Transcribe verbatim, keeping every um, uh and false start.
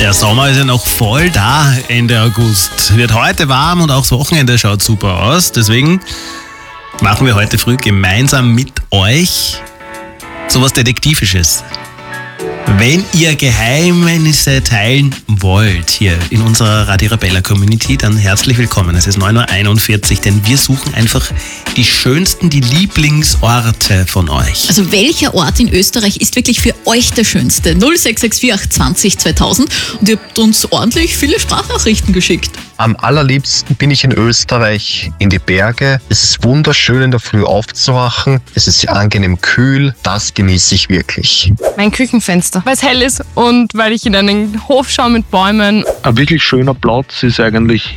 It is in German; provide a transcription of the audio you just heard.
Der Sommer ist ja noch voll da, Ende August. Wird heute warm und auch das Wochenende schaut super aus. Deswegen machen wir heute früh gemeinsam mit euch sowas Detektivisches. Wenn ihr Geheimnisse teilen wollt hier in unserer Radio Arabella Community, dann herzlich willkommen. Es ist neun Uhr einundvierzig, denn wir suchen einfach die schönsten, die Lieblingsorte von euch. Also welcher Ort in Österreich ist wirklich für euch der schönste? null sechs sechs vier acht zwanzig zweitausend und ihr habt uns ordentlich viele Sprachnachrichten geschickt. Am allerliebsten bin ich in Österreich, in die Berge. Es ist wunderschön, in der Früh aufzuwachen. Es ist sehr angenehm kühl. Das genieße ich wirklich. Mein Küchenfenster, weil es hell ist und weil ich in einen Hof schaue mit Bäumen. Ein wirklich schöner Platz ist eigentlich